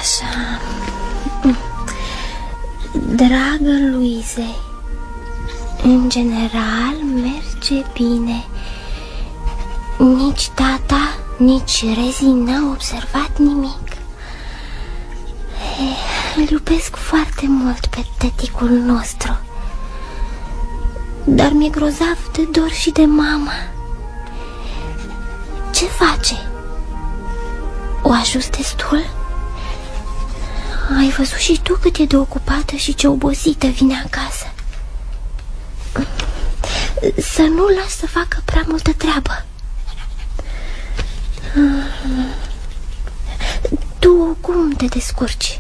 Așa. Dragă Luize, în general merge bine. Nici tata, nici Rezi n-au observat nimic. Îl iubesc foarte mult pe tăticul nostru, dar mi-e grozav de dor și de mama. Ce face? O ajut destul? Ai văzut și tu cât e de ocupată și ce obosită vine acasă. Să nu lași să facă prea multă treabă. Tu cum te descurci?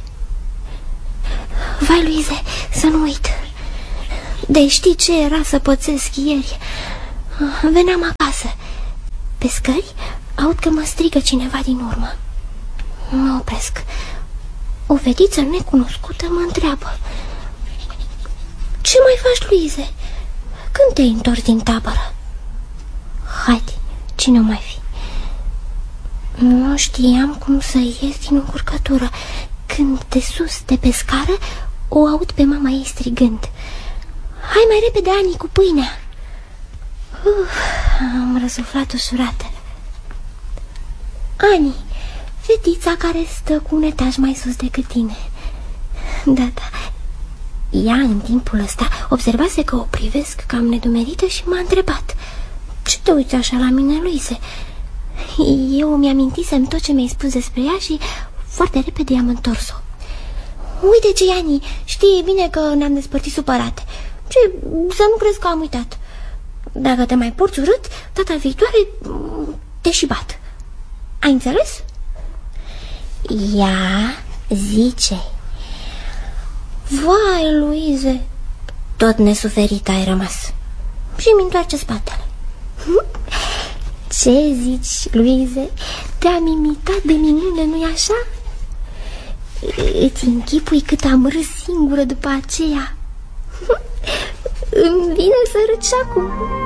Vai, Luize, să nu uit. De știi ce era să pățesc ieri? Veneam acasă. Pe scări aud că mă strigă cineva din urmă. Mă opresc. O fetiță necunoscută mă întreabă: ce mai faci, Luize? Când te-ai întors din tabără? Haide, cine o mai fi? Nu știam cum să ies din încurcătură, când de sus, de pe scară, o aud pe mama ei strigând: hai mai repede, Ani, cu pâinea! Am răsuflat ușurată. Ani, fetița care stă cu un etaj mai sus decât tine. Da. Ea, în timpul ăsta, observase că o privesc cam nedumerită și m-a întrebat: ce te uiți așa la mine, Luize? Eu mi-amintisem tot ce mi-ai spus despre ea și foarte repede i-am întors-o. Uite ce, Ani, știi bine că ne-am despărțit supărate. Ce, să nu crezi că am uitat. Dacă te mai porți urât, data viitoare te și bat. Ai înțeles? Ea zice: vai, Luize, tot nesuferit ai rămas. Și mi întoarce spatele. Ce zici, Luize? Te-am imitat de minune, nu-i așa? Îți închipui cât am râs singură după aceea. Îmi vine să râd și acum.